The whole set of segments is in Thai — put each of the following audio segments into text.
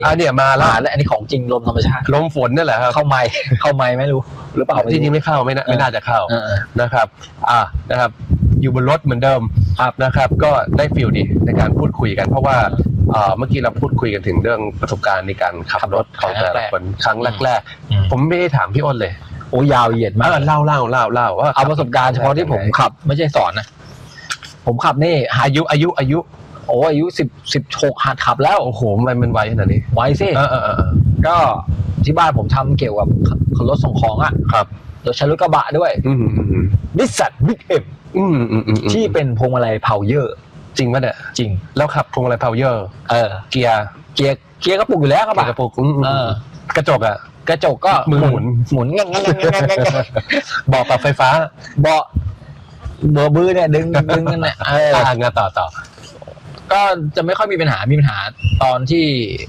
เนี่ยมาแล้วอันนี้ของจริงลมธรรมชาติลมฝนนี่แหละครับเข้าไมไม่รู้หรือเปล่าจริงๆไม่เข้าไม่น่าจะเข้านะครับนะครับอยู่บนรถเหมือนเดิมนะครับก็ได้ฟีลดีในการพูดคุยกันเพราะว่าเมื่อกี้เราพูดคุยกันถึงเรื่องประสบการณ์ในการขับรถของแต่ละคนครั้งแรกๆผมไม่ได้ถามพี่อ้นเลยโอ้ยาวเหยียดมากเล่าว่าเอาประสบการณ์เฉพาะที่ผมขับไม่ใช่สอนนะผมขับนี่อายุโอ้อายุ16หัดขับแล้วโอ้โหมันไวขนาดนี้ไวสิก็ที่บ้านผมทำเกี่ยวกับรถส่งของอ่ะครับรถใช้รถกระบะด้วยนิสสันบิ๊กเอ็มที่เป็นพวงมาลัยเพาเยอร์จริงป่ะเนี่ยจริงแล้วขับพวงมาลัยเพาเยอร์เกียร์กระปุกอยู่แล้วครับกระปุกกระจกก็มือหมุนงั้นบอกกับไฟฟ้าเบาะบื้อเนี่ยดึงนั่นแหละงานต่อก็จะไม่ค่อยมีปัญหาตอนที่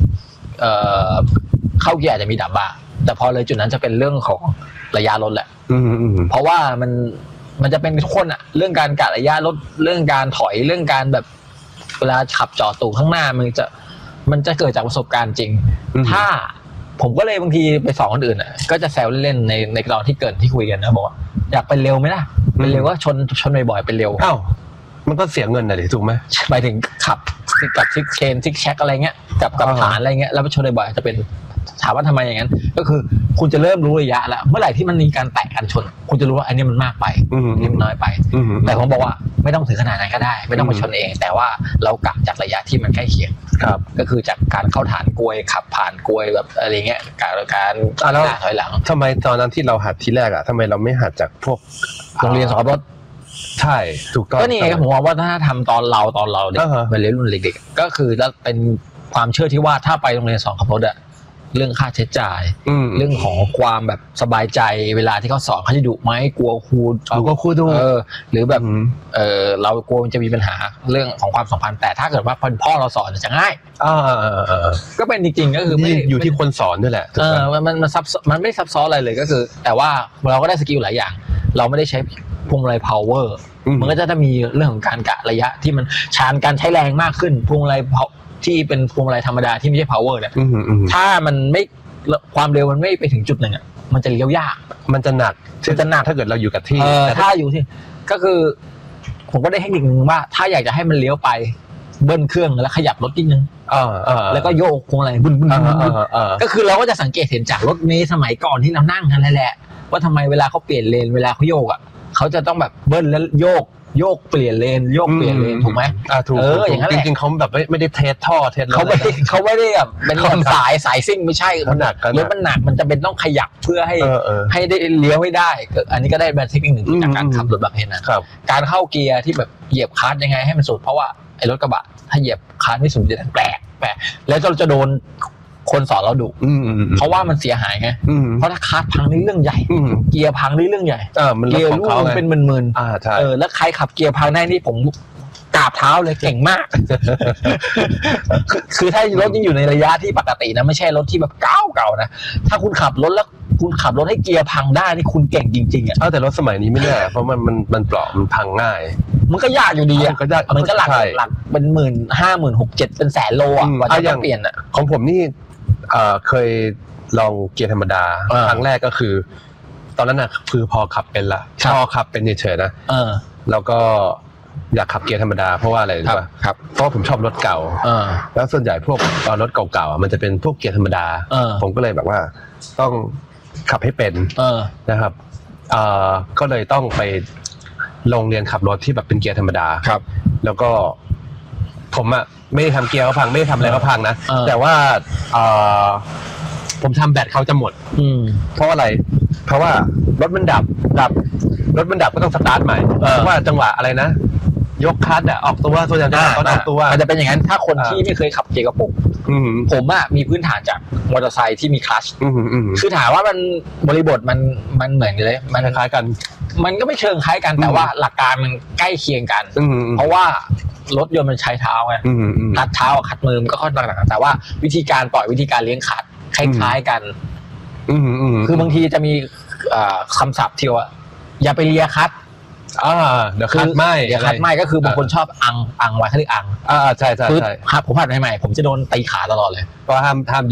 เข้าเกียร์อาจจะมีดับบ้างแต่พอเลยจุดนั้นจะเป็นเรื่องของระยะรถแหละเพราะว่ามันจะเป็นทุกคนอะเรื่องการกะระยะรถเรื่องการถอยเรื่องการแบบเวลาขับจอดตู่ข้างหน้ามันจะเกิดจากประสบการณ์จริงถ้าผมก็เลยบางทีไปสอนคนอื่นอ่ะก็จะแซวเล่นๆในตอนที่เกิดที่คุยกันนะบอกว่าอยากไปเร็วไหมล่ะไปเร็วก็ชนบ่อยๆไปเร็วมันก็เสียเงินน่ะดิถูกไหมหมายถึงขับกับซิกเชนซิกแชกอะไรเงี้ยกับฐานอะไรเงี้ยแล้วไปชนบ่อยๆจะเป็นถามว่าทำไมอย่างนั้นก็คือคุณจะเริ่มรู้ระยะแล้วเมื่อไหร่ที่มันมีการแตะกันชนคุณจะรู้ว่าอันนี้มันมากไปนี่มันน้อยไปแต่ผมบอกว่าไม่ต้องถึงขนาดนั้นก็ได้ไม่ต้องไปชนเองแต่ว่าเรากะจากระยะที่มันใกล้เคียงก็คือจากการเข้าฐานกลวยขับผ่านกลวยแบบอะไรเงี้ยการถอยหลังทำไมตอนนั้นที่เราหัดทีแรกอ่ะทำไมเราไม่หัดจากพวกโรงเรียนสอนรถใช่ถูกต้องก็นี่ไงผมว่าถ้าทำตอนเราเด็กวัยรุ่นเด็กๆก็คือแล้วเป็นความเชื่อที่ว่าถ้าไปโรงเรียนสอนขับรถอะเรื่องค่าใช้จ่ายเรื่องของความแบบสบายใจเวลาที่เขาสอนเขาจะดุไหมกลัวครูดุหรือแบบเรากลัวมันจะมีปัญหาเรื่องของความสัมพันธ์แต่ถ้าเกิดว่าพ่อเราสอนจะง่ายก็เป็นจริงๆก็คือไม่อยู่ที่คนสอนด้วยแหละมันไม่ซับซ้อนอะไรเลยก็คือแต่ว่าเราก็ได้สกิลหลายอย่างเราไม่ได้ใช้พวงมาลัย power มันก็จะมีเรื่องของการกะระยะที่มันชานการใช้แรงมากขึ้นพวงมาลัยที่เป็นพวงมาลัยธรรมดาที่ไม่ใช่ power เนี่ยถ้ามันไม่ความเร็วมันไม่ไปถึงจุดหนึ่งอ่ะมันจะเลี้ยวยากมันจะหนักถ้าเกิดเราอยู่กับที่แต่ถ้าอยู่ที่ก็คือผมก็ได้เทคนิคนึงว่าถ้าอยากจะให้มันเลี้ยวไปเบิ้ลเครื่องแล้วขยับรถนิดนึงแล้วก็โยกพวงมาลัยบึ้นก็คือเราก็จะสังเกตเห็นจากรถเมล์สมัยก่อนที่เรานั่งกันแหละว่าทำไมเวลาเขาเปลี่ยนเลนเวลาเขาโยกอ่ะเขาจะต้องแบบเบิ้ลแล้วโยกเปลี่ยนเลนถูกไหมถูกอย่างนั้นจริงๆเขาแบบไม่ได้เทสท่อเทสเขาไม่ได้แบบเป็นสายซิ่งไม่ใช่มันหนักรถมันหนักมันจะเป็นต้องขยับเพื่อให้ได้เลี้ยวให้ได้อันนี้ก็ได้เป็นเทคนิคหนึ่งจากการขับรถแบบนี้นะการเข้าเกียร์ที่แบบเหยียบคลัตช์ยังไงให้มันสุดเพราะว่าไอ้รถกระบะถ้าเหยียบคลัตช์ไม่สุดจะแปลกแล้วจะโดนคนสอนเราดุเพราะว่ามันเสียหายไงเพราะถ้าคลัตช์พังนี่เรื่องใหญ่เกียร์พังนี่เรื่องใหญ่เกียร์ลูกเป็นหมื่นๆแล้วใครขับเกียร์พังได้นี่ผมกราบเท้าเลยเก่งมากคือถ้ารถยังอยู่ในระยะที่ปกตินะไม่ใช่รถที่แบบเก่านะถ้าคุณขับรถแล้วคุณขับรถให้เกียร์พังได้นี่คุณเก่งจริงๆอ่ะแต่รถสมัยนี้ไม่แน่เพราะมันเปราะมันพังง่ายมันก็ยากอยู่ดีอ่ะมันก็หลักเป็น15,000 60,000เป็นแสนโลอ่ะกว่าจะเปลี่ยนอ่ะของผมนี่เคยลองเกียร์ธรรมดาครั้งแรกก็คือตอนนั้นน่ะคือพอขับเป็นละพอขับเป็นเฉยๆนะแล้วก็อยากขับเกียร์ธรรมดาเพราะว่าอะไรรู้ป่ะครับเพราะผมชอบรถเก่าแล้วส่วนใหญ่พวกรถเก่าๆมันจะเป็นพวกเกียร์ธรรมดาผมก็เลยแบบว่าต้องขับให้เป็นนะครับก็เลยต้องไปโรงเรียนขับรถที่แบบเป็นเกียร์ธรรมดาครับแล้วก็ผมอะไม่ได้ทำเกียร์เขาพังไม่ได้ทำอะไรเขาพังนะแต่ว่าผมทำแบตเขาจะหมดเพราะอะไรเพราะว่ารถมันดับรถมันดับก็ต้องสตาร์ทใหม่เพราะว่าจังหวะอะไรนะยกคลัตช์ออกตัวส่วนใหญ่ก็ออกตัวมันจะเป็นอย่างนั้นถ้าคนที่ไม่เคยขับเกียร์กระปุกผมอะมีพื้นฐานจากมอเตอร์ไซค์ที่มีคลัตช์คือถามว่ามันบริบทมันเหมือนกันเลยมันคล้ายกันมันก็ไม่เชิงคล้ายกันแต่ว่าหลักการมันใกล้เคียงกันเพราะว่ารถยนต์มันใช้เท้าไงคัดเท้ากับคัดมือมันก็ค่อนข้างต่างกันแต่ว่าวิธีการปล่อยวิธีการเลี้ยงคัดคล้ายๆกันคือบางทีจะมีคำศัพท์ที่ว่าอย่าไปเลียคัดเดี๋ยวคัดไม่เดี๋ยวคัดไม่ก็คือบางคนชอบอังไว้เขาเรียกอังใช่ใช่ใช่ผมหัดใหม่ๆผมจะโดนตีขาตลอดเลยก็ห้าม